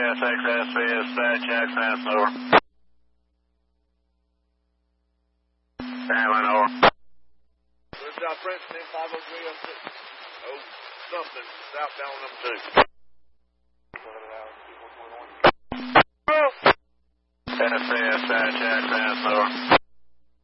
SXSV, Jackson, that's over. Hammond, over. Good job, Princeton, 503 up to, something, southbound number 2. SAS, Jackson, that's over.